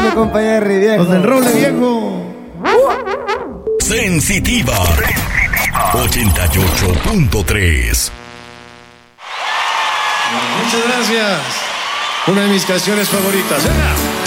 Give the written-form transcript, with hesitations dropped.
mi compa Jerry, viejo. Los del roble, viejo. Sensitiva 88.3. Muchas gracias. Una de mis canciones favoritas. ¡Venga!